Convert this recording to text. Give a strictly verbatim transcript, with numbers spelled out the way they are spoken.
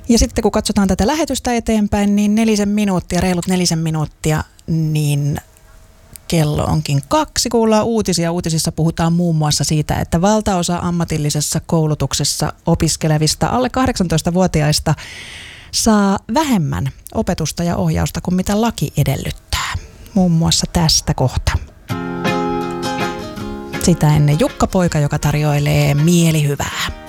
Ja sitten kun katsotaan tätä lähetystä eteenpäin, niin nelisen minuuttia, reilut nelisen minuuttia, niin kello onkin kaksi. Kuullaan uutisia. Uutisissa puhutaan muun muassa siitä, että valtaosa ammatillisessa koulutuksessa opiskelevista alle kahdeksantoistavuotiaista saa vähemmän opetusta ja ohjausta kuin mitä laki edellyttää. Muun muassa tästä kohta. Sitä ennen Jukka Poika, joka tarjoilee mielihyvää.